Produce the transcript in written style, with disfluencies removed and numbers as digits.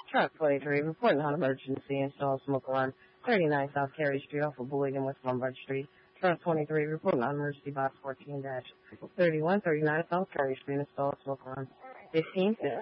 Truck 23, reporting on emergency, install smoke alarm, 39 South Carey Street off of Boyd and West Lombard Street. Truck 23, reporting on emergency box 14-3139 South Carey Street, install smoke alarm. 15